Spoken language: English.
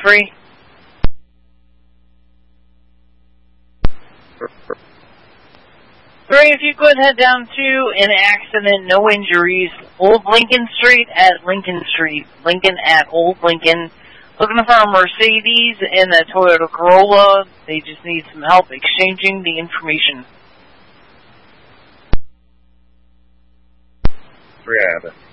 3. If you could head down to an accident, no injuries, Old Lincoln Street at Lincoln Street, Lincoln at Old Lincoln. Looking for a Mercedes and a Toyota Corolla. They just need some help exchanging the information. 3 out of it.